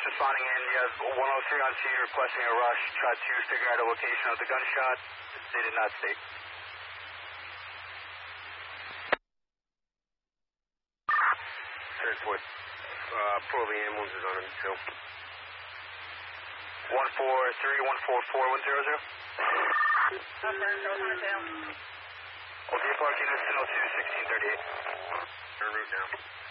Dispatch responding in. You have 103 on scene requesting a rush. Tried to figure out a location of the gunshot. They did not state. Transport. Pull the ambulance is on him too. 143-144-100. Okay, parking is 1002-1638. Turn route now.